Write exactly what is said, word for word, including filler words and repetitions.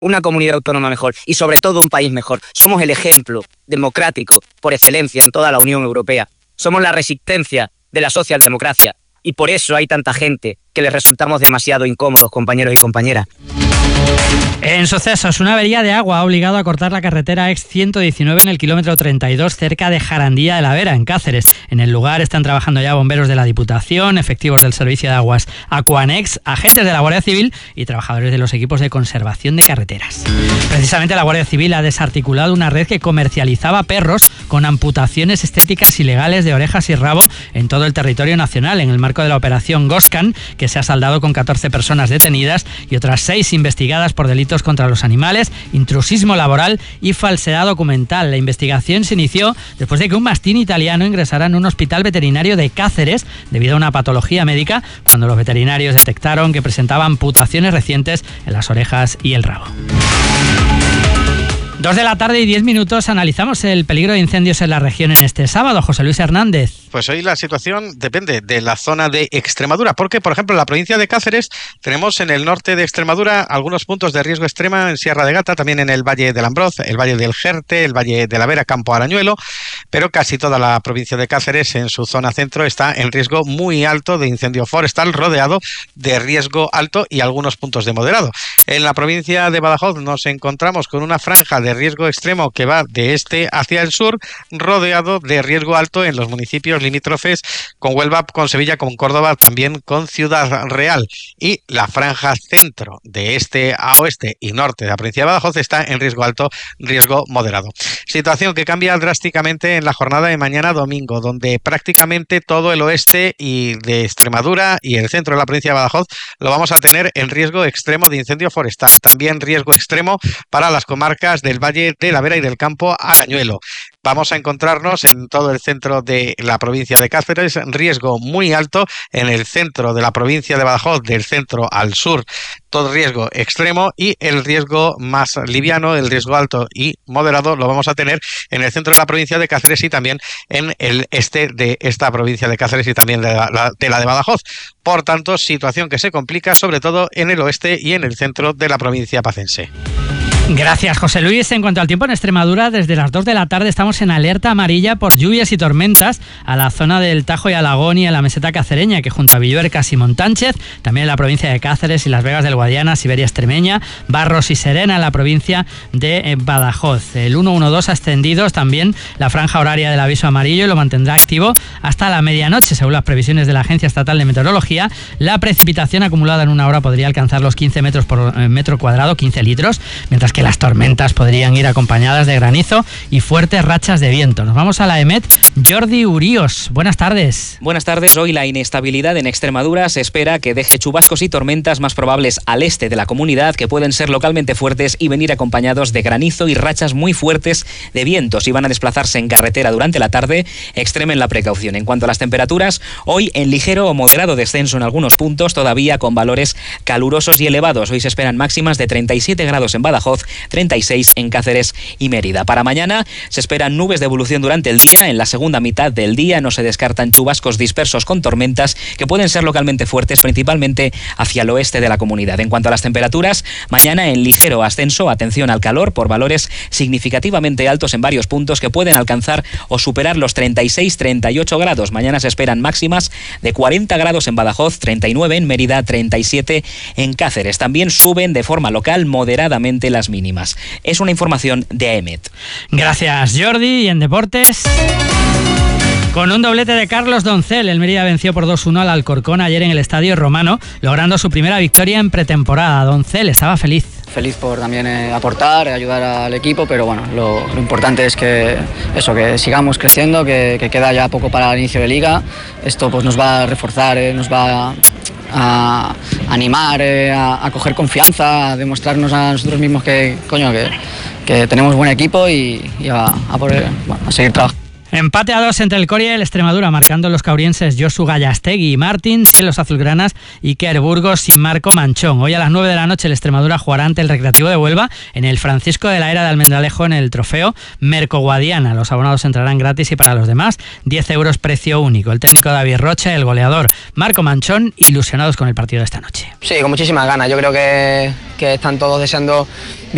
una comunidad autónoma mejor y sobre todo un país mejor. Somos el ejemplo democrático por excelencia en toda la Unión Europea. Somos la resistencia de la socialdemocracia y por eso hay tanta gente que les resultamos demasiado incómodos, compañeros y compañeras. En sucesos, una avería de agua ha obligado a cortar la carretera ex ciento diecinueve en el kilómetro treinta y dos cerca de Jarandilla de la Vera, en Cáceres. En el lugar están trabajando ya bomberos de la Diputación, efectivos del Servicio de Aguas Aquanex, agentes de la Guardia Civil y trabajadores de los equipos de conservación de carreteras. Precisamente la Guardia Civil ha desarticulado una red que comercializaba perros con amputaciones estéticas ilegales de orejas y rabo en todo el territorio nacional, en el marco de la operación Goscan, que se ha saldado con catorce personas detenidas y otras seis investigadas por delitos contra los animales, intrusismo laboral y falsedad documental. La investigación se inició después de que un mastín italiano ingresara en un hospital veterinario de Cáceres debido a una patología médica, cuando los veterinarios detectaron que presentaba amputaciones recientes en las orejas y el rabo. Dos de la tarde y diez minutos, analizamos el peligro de incendios en la región en este sábado. José Luis Hernández. Pues hoy la situación depende de la zona de Extremadura, porque, por ejemplo, en la provincia de Cáceres tenemos en el norte de Extremadura algunos puntos de riesgo extrema en Sierra de Gata, también en el Valle del Ambroz, el Valle del Jerte, el Valle de la Vera, Campo Arañuelo, pero casi toda la provincia de Cáceres en su zona centro está en riesgo muy alto de incendio forestal, rodeado de riesgo alto y algunos puntos de moderado. En la provincia de Badajoz nos encontramos con una franja de riesgo extremo que va de este hacia el sur, rodeado de riesgo alto en los municipios limítrofes con Huelva, con Sevilla, con Córdoba, también con Ciudad Real. Y la franja centro de este a oeste y norte de la provincia de Badajoz está en riesgo alto, riesgo moderado. Situación que cambia drásticamente en la jornada de mañana domingo, donde prácticamente todo el oeste y de Extremadura y el centro de la provincia de Badajoz lo vamos a tener en riesgo extremo de incendio forestal. También riesgo extremo para las comarcas del Valle de la Vera y del Campo Arañuelo. Vamos a encontrarnos en todo el centro de la provincia de Cáceres, riesgo muy alto en el centro de la provincia de Badajoz, del centro al sur, todo riesgo extremo, y el riesgo más liviano, el riesgo alto y moderado, lo vamos a tener en el centro de la provincia de Cáceres y también en el este de esta provincia de Cáceres y también de la de, la de Badajoz. Por tanto, situación que se complica sobre todo en el oeste y en el centro de la provincia pacense. Gracias, José Luis. En cuanto al tiempo en Extremadura, desde las dos de la tarde estamos en alerta amarilla por lluvias y tormentas a la zona del Tajo y Alagón y a la meseta cacereña, que junto a Villuercas y Montánchez, también en la provincia de Cáceres y Las Vegas del Guadiana, Siberia extremeña, Barros y Serena en la provincia de Badajoz. El ciento doce ha extendido también la franja horaria del aviso amarillo y lo mantendrá activo hasta la medianoche, según las previsiones de la Agencia Estatal de Meteorología. La precipitación acumulada en una hora podría alcanzar los quince metros por metro cuadrado, quince litros, mientras que las tormentas podrían ir acompañadas de granizo y fuertes rachas de viento. Nos vamos a la EMET. Jordi Uríos, buenas tardes. Buenas tardes. Hoy la inestabilidad en Extremadura se espera que deje chubascos y tormentas más probables al este de la comunidad, que pueden ser localmente fuertes y venir acompañados de granizo y rachas muy fuertes de viento. Si van a desplazarse en carretera durante la tarde, extremen la precaución. En cuanto a las temperaturas, hoy en ligero o moderado descenso en algunos puntos, todavía con valores calurosos y elevados. Hoy se esperan máximas de treinta y siete grados en Badajoz, treinta y seis en Cáceres y Mérida. Para mañana se esperan nubes de evolución durante el día. En la segunda mitad del día no se descartan chubascos dispersos con tormentas que pueden ser localmente fuertes, principalmente hacia el oeste de la comunidad. En cuanto a las temperaturas, mañana en ligero ascenso, atención al calor, por valores significativamente altos en varios puntos que pueden alcanzar o superar los treinta y seis a treinta y ocho grados. Mañana se esperan máximas de cuarenta grados en Badajoz, treinta y nueve en Mérida, treinta y siete en Cáceres. También suben de forma local moderadamente las mínimas. Es una información de A E M E T. Gracias, Jordi. Y en deportes, con un doblete de Carlos Doncel, el Mérida venció por dos uno al Alcorcón ayer en el Estadio Romano, logrando su primera victoria en pretemporada. Doncel estaba feliz. Feliz por también eh, aportar, ayudar al equipo, pero bueno, lo, lo importante es que eso, que sigamos creciendo, que, que queda ya poco para el inicio de liga. Esto pues nos va a reforzar, eh, nos va a, a animar, eh, a, a coger confianza, a demostrarnos a nosotros mismos que, coño, que, que tenemos buen equipo y, y a, a, poder, bueno, a seguir trabajando. Empate a dos entre el Coria y el Extremadura, marcando los caurienses Josu Gallastegui y Martín, en los azulgranas Iker Burgos y Marco Manchón. Hoy a las nueve de la noche el Extremadura jugará ante el Recreativo de Huelva en el Francisco de la Era de Almendralejo en el trofeo Merco Guadiana. Los abonados entrarán gratis y para los demás diez euros precio único. El técnico David Rocha y el goleador Marco Manchón ilusionados con el partido de esta noche. Sí, con muchísimas ganas. Yo creo que, que están todos deseando